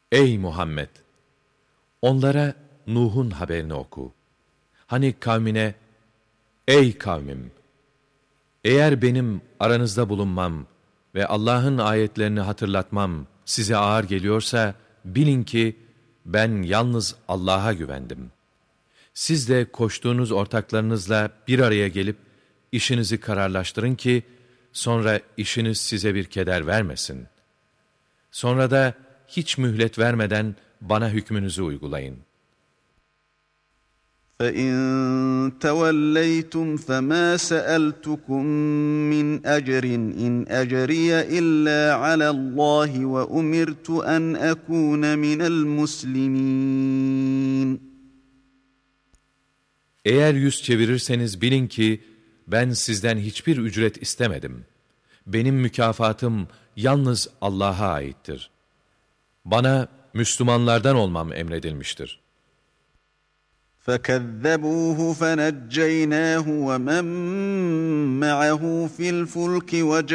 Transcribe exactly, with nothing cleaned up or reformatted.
Ey Muhammed! Onlara Nuh'un haberini oku. Hani kavmine, ey kavmim! Eğer benim aranızda bulunmam ve Allah'ın ayetlerini hatırlatmam size ağır geliyorsa, bilin ki ben yalnız Allah'a güvendim. Siz de koştuğunuz ortaklarınızla bir araya gelip işinizi kararlaştırın ki, sonra işiniz size bir keder vermesin. Sonra da hiç mühlet vermeden bana hükmünüzü uygulayın. فَاِنْ تَوَلَّيْتُمْ فَمَا سَأَلْتُكُمْ مِنْ أَجْرٍ اِنْ أَجْرِيَ إِلَّا عَلَى اللّٰهِ وَأُمِرْتُ أَنْ أَكُونَ مِنَ الْمُسْلِمِينَ. Eğer yüz çevirirseniz bilin ki ben sizden hiçbir ücret istemedim. Benim mükafatım yalnız Allah'a aittir. Bana Müslümanlardan olmam emredilmiştir. فَكَذَّبُوهُ فَنَجَّيْنَاهُ وَمَنْ مَعَهُ فِي الْفُلْكِ